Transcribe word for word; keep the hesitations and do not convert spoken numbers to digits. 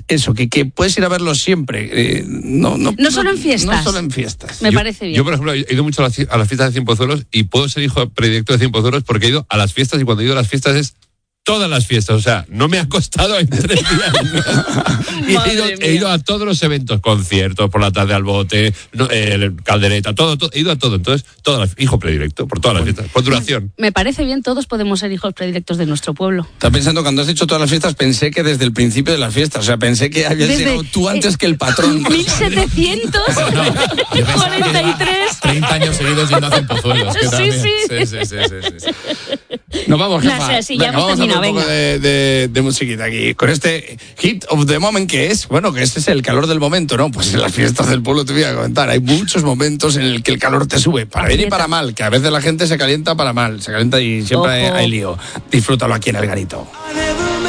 eso, que, que puedes ir a verlo siempre. Eh, no, no, no solo en fiestas. No solo en fiestas. Me yo, parece bien. Yo, por ejemplo, he ido mucho a las, a las fiestas de Cienpozuelos y puedo ser hijo predilecto de Cienpozuelos porque he ido a las fiestas y cuando he ido a las fiestas es todas las fiestas, o sea, no me ha costado en tres días. Y he ido, he ido a todos los eventos, conciertos, por la tarde al bote, no, eh, caldereta, todo, todo, he ido a todo. Entonces, todas las, hijo predilecto, por todas las fiestas, por duración. Me parece bien, todos podemos ser hijos predilectos de nuestro pueblo. Estaba pensando, cuando has dicho todas las fiestas, pensé que desde el principio de las fiestas, o sea, pensé que habías Desde, llegado tú antes eh, que el patrón. mil setecientos cuarenta y tres. treinta años seguidos yendo a Cienpozuelos. Sí, también. sí. Sí, sí, sí, sí, sí. Nos vamos, jefa. No sé, sí, ya Venga, hemos vamos a hacer un terminado, poco de, de, de musiquita aquí. Con este hit of the moment que es, bueno, que este es el calor del momento, ¿no? Pues en las fiestas del pueblo te voy a comentar. Hay muchos momentos en el que el calor te sube, para bien y para mal, que a veces la gente se calienta para mal, se calienta y siempre hay, hay lío. Disfrútalo aquí en El Garito.